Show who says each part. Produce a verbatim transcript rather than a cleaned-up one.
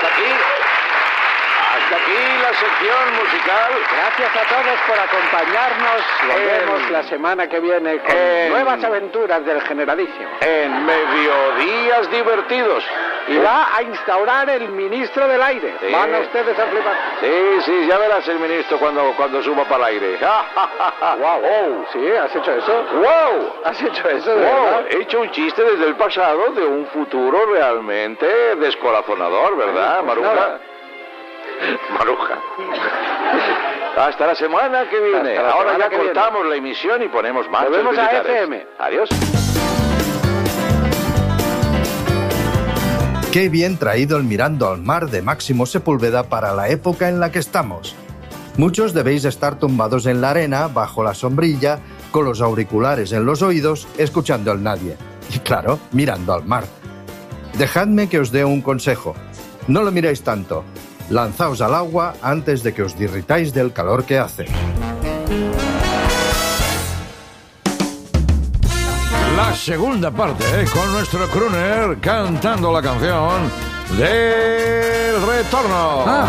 Speaker 1: aquí, hasta aquí la sección musical.
Speaker 2: Gracias a todos por acompañarnos. Volvemos
Speaker 1: En-
Speaker 2: la semana que viene con
Speaker 1: en-
Speaker 2: nuevas aventuras del Generalísimo.
Speaker 1: En Mediodías Divertidos.
Speaker 2: Y va a instaurar el ministro del aire.
Speaker 1: Sí.
Speaker 2: Van a ustedes a flipar.
Speaker 1: Sí, sí, ya verás el ministro cuando, cuando suba para el aire.
Speaker 2: Wow.
Speaker 1: ¡Oh!
Speaker 2: ¿Sí? ¿Has hecho eso?
Speaker 1: ¡Wow!
Speaker 2: ¿Has hecho eso de
Speaker 1: Wow,
Speaker 2: verdad?
Speaker 1: he hecho un chiste desde el pasado de un futuro realmente descorazonador, ¿verdad,
Speaker 2: Ay, pues
Speaker 1: Maruja?
Speaker 2: nada.
Speaker 1: Maruja. Hasta la semana que viene.
Speaker 2: Hasta la
Speaker 1: Ahora
Speaker 2: semana
Speaker 1: ya
Speaker 2: que
Speaker 1: cortamos la emisión y ponemos marchas
Speaker 2: Volvemos a
Speaker 1: militares.
Speaker 2: F M.
Speaker 1: Adiós.
Speaker 3: Qué bien traído el Mirando al Mar de Máximo Sepúlveda para la época en la que estamos. Muchos debéis estar tumbados en la arena, bajo la sombrilla, con los auriculares en los oídos, escuchando al nadie. Y claro, mirando al mar. Dejadme que os dé un consejo. No lo miréis tanto. Lanzaos al agua antes de que os derritáis del calor que hace.
Speaker 4: La segunda parte, ¿eh? Con nuestro crooner cantando la canción del retorno.
Speaker 5: Ah,